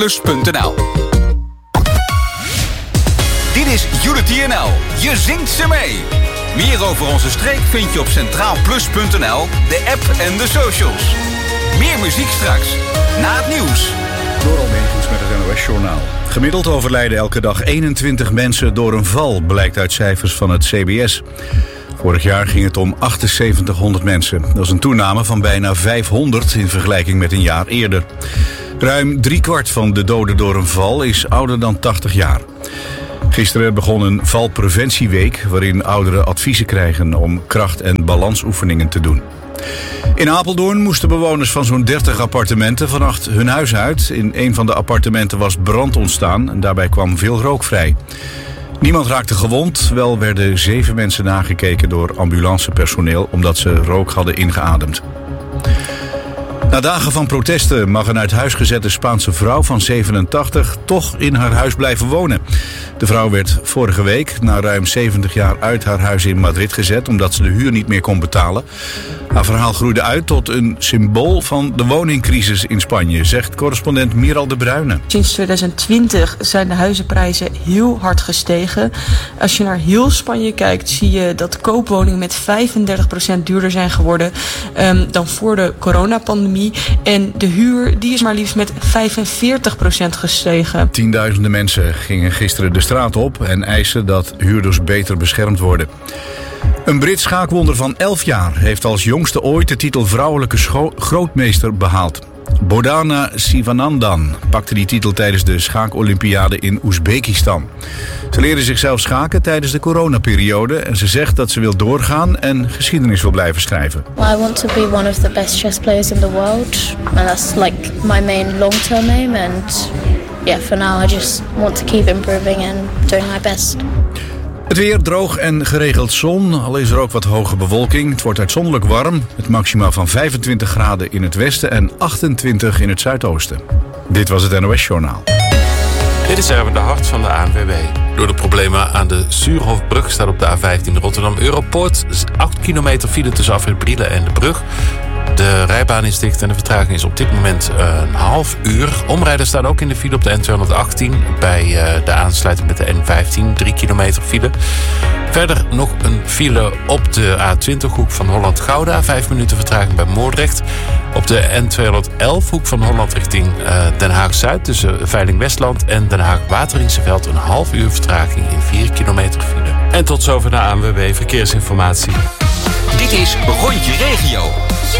centraalplus.nl. Dit is Unity NL. Je zingt ze mee. Meer over onze streek vind je op centraalplus.nl, de app en de socials. Meer muziek straks, na het nieuws. Door Almegens met het NOS-journaal. Gemiddeld overlijden elke dag 21 mensen door een val, blijkt uit cijfers van het CBS. Vorig jaar ging het om 7800 mensen. Dat is een toename van bijna 500 in vergelijking met een jaar eerder. Ruim 3/4 van de doden door een val is ouder dan 80 jaar. Gisteren begon een valpreventieweek waarin ouderen adviezen krijgen om kracht- en balansoefeningen te doen. In Apeldoorn moesten bewoners van zo'n 30 appartementen vannacht hun huis uit. In een van de appartementen was brand ontstaan en daarbij kwam veel rook vrij. Niemand raakte gewond, wel werden 7 mensen nagekeken door ambulancepersoneel omdat ze rook hadden ingeademd. Na dagen van protesten mag een uit huis gezette Spaanse vrouw van 87 toch in haar huis blijven wonen. De vrouw werd vorige week na ruim 70 jaar uit haar huis in Madrid gezet omdat ze de huur niet meer kon betalen. Haar verhaal groeide uit tot een symbool van de woningcrisis in Spanje, zegt correspondent Miral de Bruyne. Sinds 2020 zijn de huizenprijzen heel hard gestegen. Als je naar heel Spanje kijkt, zie je dat koopwoningen met 35% duurder zijn geworden dan voor de coronapandemie. En de huur die is maar liefst met 45% gestegen. Tienduizenden mensen gingen gisteren de straat op en eisen dat huurders beter beschermd worden. Een Brits schaakwonder van 11 jaar heeft als jongste ooit de titel vrouwelijke grootmeester behaald. Bodana Sivanandan pakte die titel tijdens de schaakolympiade in Oezbekistan. Ze leerde zichzelf schaken tijdens de coronaperiode en ze zegt dat ze wil doorgaan en geschiedenis wil blijven schrijven. I want to be one of the best chess players in the world and that's like my main long-term aim and yeah, for now I just want to keep improving and doing my best. Het weer droog en geregeld zon, al is er ook wat hoge bewolking. Het wordt uitzonderlijk warm, met maxima van 25 graden in het westen en 28 in het zuidoosten. Dit was het NOS Journaal. Dit is Erwin de Hart van de ANWB. Door de problemen aan de Suurhofbrug staat op de A15 Rotterdam-Europoort 8 kilometer file tussen afrit Brielen en de brug. De rijbaan is dicht en de vertraging is op dit moment een half uur. Omrijden staan ook in de file op de N218 bij de aansluiting met de N15, 3 kilometer file. Verder nog een file op de A20 hoek van Holland-Gouda, 5 minuten vertraging bij Moordrecht. Op de N211 hoek van Holland richting Den Haag-Zuid tussen Veiling-Westland en Den Haag-Wateringse-Veld een half uur vertraging in 4 kilometer file. En tot zover de ANWB Verkeersinformatie. Dit is Rondje Regio.